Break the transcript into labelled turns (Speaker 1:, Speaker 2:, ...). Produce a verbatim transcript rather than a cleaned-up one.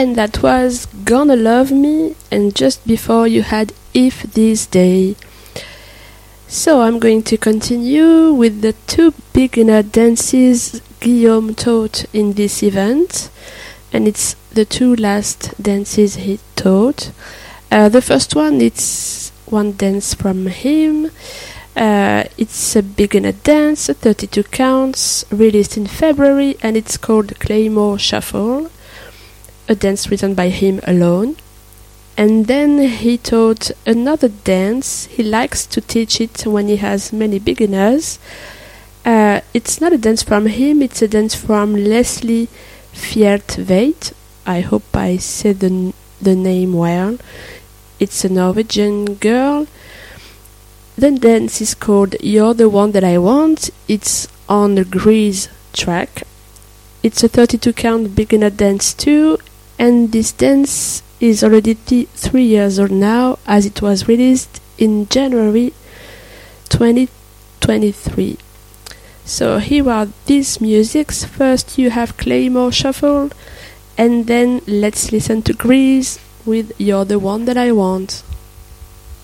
Speaker 1: And that was Gonna Love Me, and just before you had If This Day. So I'm going to continue with the two beginner dances Guillaume taught in this event, and it's the two last dances he taught. Uh, the first one, it's one dance from him. Uh, it's a beginner dance, thirty-two counts, released in February, and it's called Claymore Shuffle, a dance written by him alone. And then he taught another dance. He likes to teach it when he has many beginners. Uh, it's not a dance from him, it's a dance from Leslie Fjertveit. I hope I said the, the name well. It's a Norwegian girl. The dance is called You're the One That I Want. It's on the Grease track. It's a thirty-two count beginner dance too, and this dance is already th- three years old now, as it was released in January twenty twenty-three. So here are these musics. First you have Claymore Shuffle, and then let's listen to Grease with You're the One That I Want.